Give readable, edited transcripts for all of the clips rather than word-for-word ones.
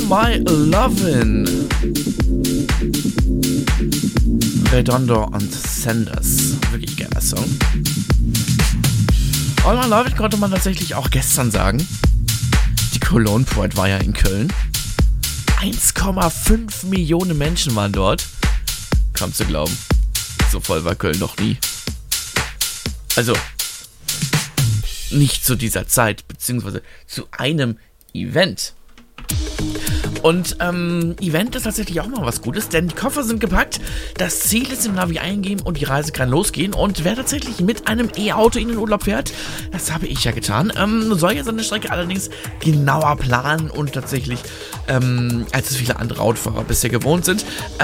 My Lovin'. Redondo und Sanders. Wirklich geiler Song. All My Lovin' konnte man tatsächlich auch gestern sagen. Die Cologne Pride war ja in Köln. 1,5 Millionen Menschen waren dort. Kaum zu glauben. So voll war Köln noch nie. Also, nicht zu dieser Zeit, beziehungsweise zu einem Event. Und Event ist tatsächlich auch mal was Gutes, denn die Koffer sind gepackt, das Ziel ist im Navi eingeben und die Reise kann losgehen. Und wer tatsächlich mit einem E-Auto in den Urlaub fährt, das habe ich ja getan, soll ja seine Strecke allerdings genauer planen und tatsächlich, als es viele andere Autofahrer bisher gewohnt sind.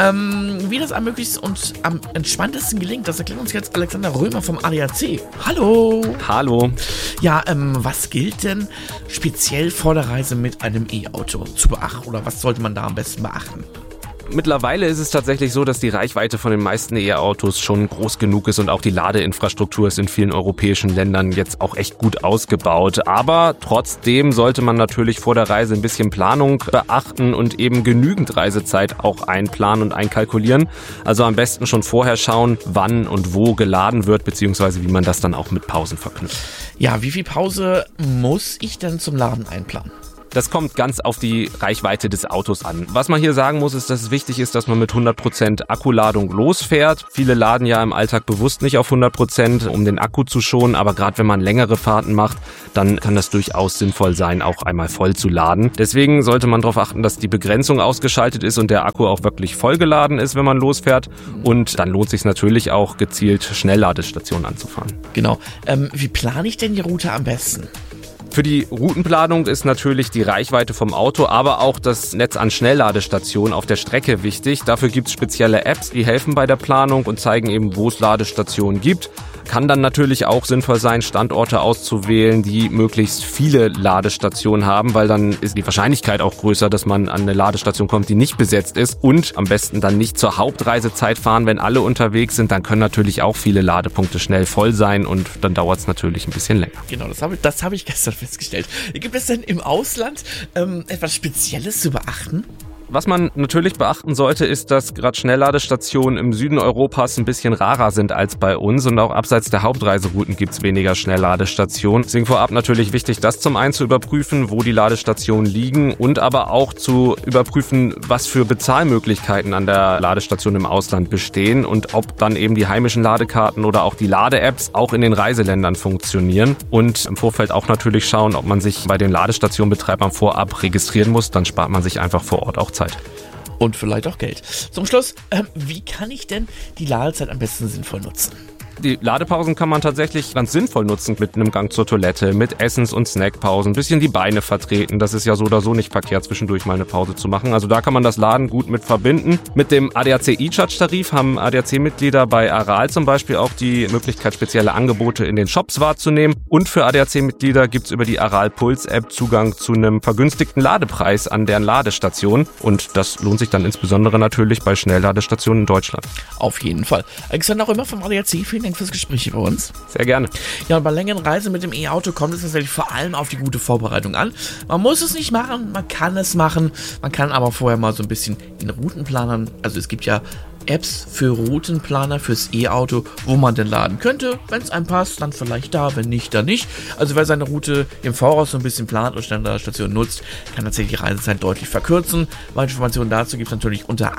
Wie das am möglichst und am entspanntesten gelingt, das erklärt uns jetzt Alexander Römer vom ADAC. Hallo! Hallo! Ja, was gilt denn speziell vor der Reise mit einem E-Auto zu beachten oder was sollte man da am besten beachten? Mittlerweile ist es tatsächlich so, dass die Reichweite von den meisten E-Autos schon groß genug ist und auch die Ladeinfrastruktur ist in vielen europäischen Ländern jetzt auch echt gut ausgebaut. Aber trotzdem sollte man natürlich vor der Reise ein bisschen Planung beachten und eben genügend Reisezeit auch einplanen und einkalkulieren. Also am besten schon vorher schauen, wann und wo geladen wird, beziehungsweise wie man das dann auch mit Pausen verknüpft. Ja, wie viel Pause muss ich denn zum Laden einplanen? Das kommt ganz auf die Reichweite des Autos an. Was man hier sagen muss, ist, dass es wichtig ist, dass man mit 100% Akkuladung losfährt. Viele laden ja im Alltag bewusst nicht auf 100%, um den Akku zu schonen. Aber gerade wenn man längere Fahrten macht, dann kann das durchaus sinnvoll sein, auch einmal voll zu laden. Deswegen sollte man darauf achten, dass die Begrenzung ausgeschaltet ist und der Akku auch wirklich vollgeladen ist, wenn man losfährt. Und dann lohnt es sich natürlich auch, gezielt Schnellladestationen anzufahren. Genau. Wie plane ich denn die Route am besten? Für die Routenplanung ist natürlich die Reichweite vom Auto, aber auch das Netz an Schnellladestationen auf der Strecke wichtig. Dafür gibt es spezielle Apps, die helfen bei der Planung und zeigen eben, wo es Ladestationen gibt. Kann dann natürlich auch sinnvoll sein, Standorte auszuwählen, die möglichst viele Ladestationen haben, weil dann ist die Wahrscheinlichkeit auch größer, dass man an eine Ladestation kommt, die nicht besetzt ist. Und am besten dann nicht zur Hauptreisezeit fahren, wenn alle unterwegs sind. Dann können natürlich auch viele Ladepunkte schnell voll sein und dann dauert es natürlich ein bisschen länger. Genau, das habe ich gestern festgestellt. Gibt es denn im Ausland etwas Spezielles zu beachten? Was man natürlich beachten sollte, ist, dass gerade Schnellladestationen im Süden Europas ein bisschen rarer sind als bei uns und auch abseits der Hauptreiserouten gibt es weniger Schnellladestationen. Deswegen vorab natürlich wichtig, das zum einen zu überprüfen, wo die Ladestationen liegen und aber auch zu überprüfen, was für Bezahlmöglichkeiten an der Ladestation im Ausland bestehen und ob dann eben die heimischen Ladekarten oder auch die Lade-Apps auch in den Reiseländern funktionieren. Und im Vorfeld auch natürlich schauen, ob man sich bei den Ladestationenbetreibern vorab registrieren muss, dann spart man sich einfach vor Ort auch Zeit. Und vielleicht auch Geld. Zum Schluss, wie kann ich denn die Ladezeit am besten sinnvoll nutzen? Die Ladepausen kann man tatsächlich ganz sinnvoll nutzen mit einem Gang zur Toilette, mit Essens- und Snackpausen, ein bisschen die Beine vertreten. Das ist ja so oder so nicht verkehrt, zwischendurch mal eine Pause zu machen. Also da kann man das Laden gut mit verbinden. Mit dem ADAC E-Charge-Tarif haben ADAC-Mitglieder bei Aral zum Beispiel auch die Möglichkeit, spezielle Angebote in den Shops wahrzunehmen. Und für ADAC-Mitglieder gibt es über die Aral Puls-App Zugang zu einem vergünstigten Ladepreis an deren Ladestationen. Und das lohnt sich dann insbesondere natürlich bei Schnellladestationen in Deutschland. Auf jeden Fall. Alexander Römer vom ADAC, vielen Dank fürs Gespräch hier bei uns. Sehr gerne. Ja, und bei längeren Reisen mit dem E-Auto kommt es tatsächlich vor allem auf die gute Vorbereitung an. Man muss es nicht machen, man kann es machen. Man kann aber vorher mal so ein bisschen in Routenplanern, also es gibt ja Apps für Routenplaner fürs E-Auto, wo man denn laden könnte. Wenn es einem passt, dann vielleicht da, wenn nicht, dann nicht. Also wer seine Route im Voraus so ein bisschen plant und Standardstation nutzt, kann tatsächlich die Reisezeit deutlich verkürzen. Weitere Informationen dazu gibt es natürlich unter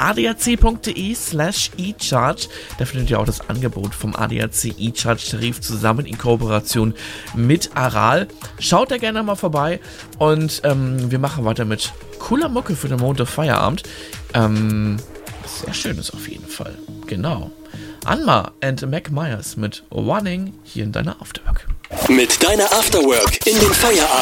adac.de/echarge. Da findet ihr auch das Angebot vom ADAC E-Charge-Tarif zusammen in Kooperation mit Aral. Schaut da gerne mal vorbei und wir machen weiter mit cooler Mucke für den Montag Feierabend. Sehr schön ist auf jeden Fall. Genau. Anma and Mac Myers mit Warning hier in deiner Afterwork. Mit deiner Afterwork in den Feierabend.